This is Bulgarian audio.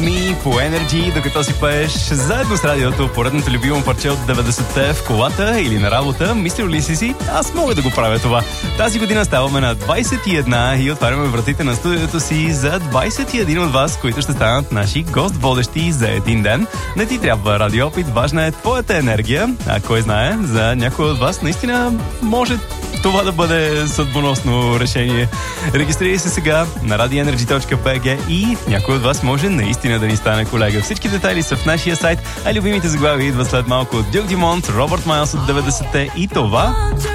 Me по Energy, докато си пееш заедно с радиото поредното любимо парче от 90-те в колата или на работа. Мислил ли си? Аз мога да го правя това. Тази година ставаме на 21 и отваряме вратите на студиото си за 21 от вас, които ще станат наши гост-водещи за един ден. Не ти трябва радиоопит, важна е твоята енергия. А кой знае, за някой от вас наистина може това да бъде съдбоносно решение. Регистрирай се сега на radioenergy.bg и някой от вас може наистина да ни стане колега. Всички детайли са в нашия сайт, а любимите заглавия идват след малко от Duke Dumont, Робърт Майлс от 90-те и това...